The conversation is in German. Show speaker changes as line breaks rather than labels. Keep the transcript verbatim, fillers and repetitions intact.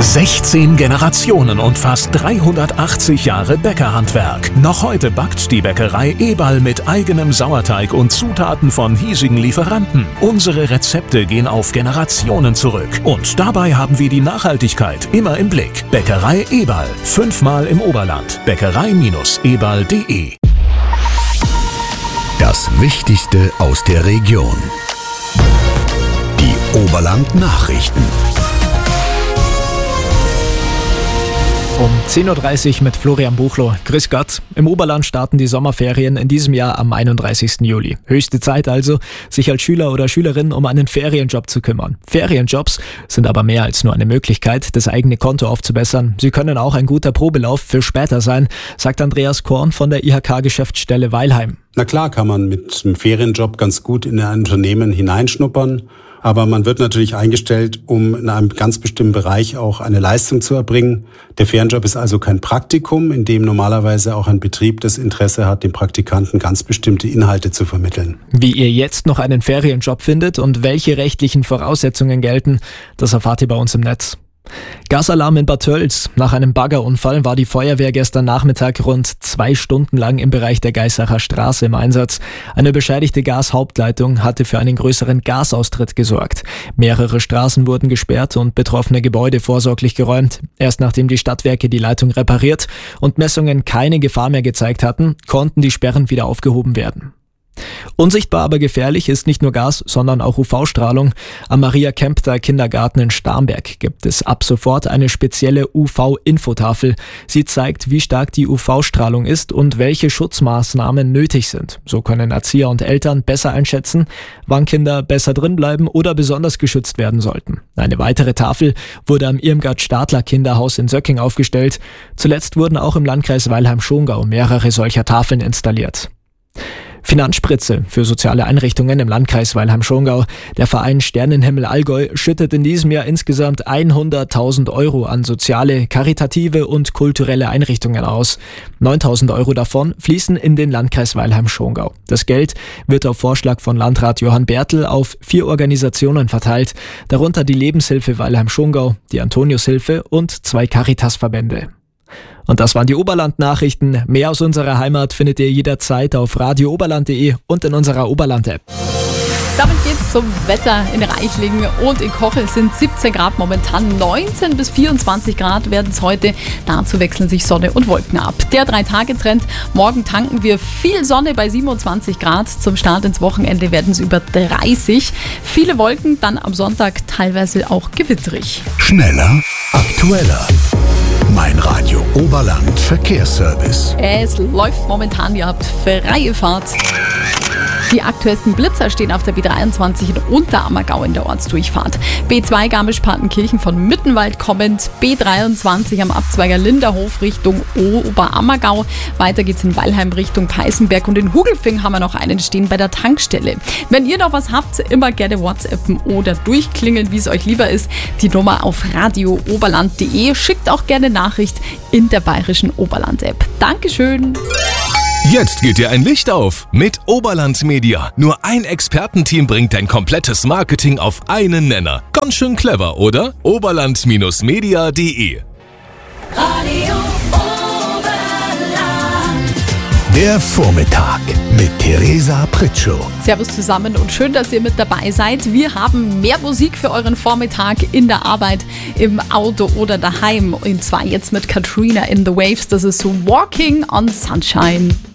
sechzehn Generationen und fast dreihundertachtzig Jahre Bäckerhandwerk. Noch heute backt die Bäckerei Eberl mit eigenem Sauerteig und Zutaten von hiesigen Lieferanten. Unsere Rezepte gehen auf Generationen zurück. Und dabei haben wir die Nachhaltigkeit immer im Blick. Bäckerei Eberl. Fünfmal im Oberland. Bäckerei Eberl punkt de.
Das Wichtigste aus der Region. Die Oberland-Nachrichten.
Um zehn Uhr dreißig mit Florian Buchloh. Grüß Gott. Im Oberland starten die Sommerferien in diesem Jahr am einunddreißigsten Juli. Höchste Zeit also, sich als Schüler oder Schülerin um einen Ferienjob zu kümmern. Ferienjobs sind aber mehr als nur eine Möglichkeit, das eigene Konto aufzubessern. Sie können auch ein guter Probelauf für später sein, sagt Andreas Korn von der I H K-Geschäftsstelle Weilheim.
Na klar kann man mit einem Ferienjob ganz gut in ein Unternehmen hineinschnuppern. Aber man wird natürlich eingestellt, um in einem ganz bestimmten Bereich auch eine Leistung zu erbringen. Der Ferienjob ist also kein Praktikum, in dem normalerweise auch ein Betrieb das Interesse hat, dem Praktikanten ganz bestimmte Inhalte zu vermitteln.
Wie ihr jetzt noch einen Ferienjob findet und welche rechtlichen Voraussetzungen gelten, das erfahrt ihr bei uns im Netz. Gasalarm in Bad Tölz. Nach einem Baggerunfall war die Feuerwehr gestern Nachmittag rund zwei Stunden lang im Bereich der Geisacher Straße im Einsatz. Eine beschädigte Gashauptleitung hatte für einen größeren Gasaustritt gesorgt. Mehrere Straßen wurden gesperrt und betroffene Gebäude vorsorglich geräumt. Erst nachdem die Stadtwerke die Leitung repariert und Messungen keine Gefahr mehr gezeigt hatten, konnten die Sperren wieder aufgehoben werden. Unsichtbar, aber gefährlich ist nicht nur Gas, sondern auch U V-Strahlung. Am Maria-Kempter Kindergarten in Starnberg gibt es ab sofort eine spezielle U V-Infotafel. Sie zeigt, wie stark die U V-Strahlung ist und welche Schutzmaßnahmen nötig sind. So können Erzieher und Eltern besser einschätzen, wann Kinder besser drinbleiben oder besonders geschützt werden sollten. Eine weitere Tafel wurde am Irmgard-Stadler-Kinderhaus in Söcking aufgestellt. Zuletzt wurden auch im Landkreis Weilheim-Schongau mehrere solcher Tafeln installiert. Finanzspritze für soziale Einrichtungen im Landkreis Weilheim-Schongau. Der Verein Sternenhimmel Allgäu schüttet in diesem Jahr insgesamt hunderttausend Euro an soziale, karitative und kulturelle Einrichtungen aus. neuntausend Euro davon fließen in den Landkreis Weilheim-Schongau. Das Geld wird auf Vorschlag von Landrat Johann Bertl auf vier Organisationen verteilt, darunter die Lebenshilfe Weilheim-Schongau, die Antoniushilfe und zwei Caritas-Verbände. Und das waren die Oberland-Nachrichten. Mehr aus unserer Heimat findet ihr jederzeit auf radio oberland punkt de und in unserer Oberland-App.
Damit geht's zum Wetter in Reichlingen und in Kochel sind siebzehn Grad momentan, neunzehn bis vierundzwanzig Grad werden es heute. Dazu wechseln sich Sonne und Wolken ab. Der Drei-Tage-Trend, morgen tanken wir viel Sonne bei siebenundzwanzig Grad. Zum Start ins Wochenende werden es über dreißig. Viele Wolken, dann am Sonntag teilweise auch gewitterig.
Schneller, aktueller. Mein Radio Oberland Verkehrsservice.
Es läuft momentan, ihr habt freie Fahrt. Die aktuellsten Blitzer stehen auf der B dreiundzwanzig in Unterammergau in der Ortsdurchfahrt. B zwei Garmisch-Partenkirchen von Mittenwald kommend, B dreiundzwanzig am Abzweiger Linderhof Richtung Oberammergau. Weiter geht's in Weilheim Richtung Peißenberg und in Hugelfing haben wir noch einen stehen bei der Tankstelle. Wenn ihr noch was habt, immer gerne WhatsAppen oder durchklingeln, wie es euch lieber ist. Die Nummer auf radio oberland punkt de. Schickt auch gerne Nachricht in der bayerischen Oberland-App. Dankeschön.
Jetzt geht dir ein Licht auf mit Oberland Media. Nur ein Expertenteam bringt dein komplettes Marketing auf einen Nenner. Ganz schön clever, oder? oberland Media punkt de.
Radio Oberland.
Der Vormittag mit Theresa Pritschow.
Servus zusammen und schön, dass ihr mit dabei seid. Wir haben mehr Musik für euren Vormittag in der Arbeit, im Auto oder daheim. Und zwar jetzt mit Katrina in the Waves. Das ist Walking on Sunshine.